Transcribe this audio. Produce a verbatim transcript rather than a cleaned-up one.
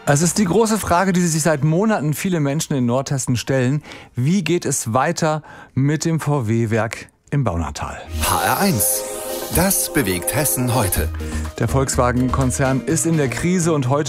Es ist die große Frage, die sich seit Monaten viele Menschen in Nordhessen stellen. Wie geht es weiter mit dem V W-Werk im Baunatal? H R eins. Das bewegt Hessen heute. Der Volkswagen-Konzern ist in der Krise und heute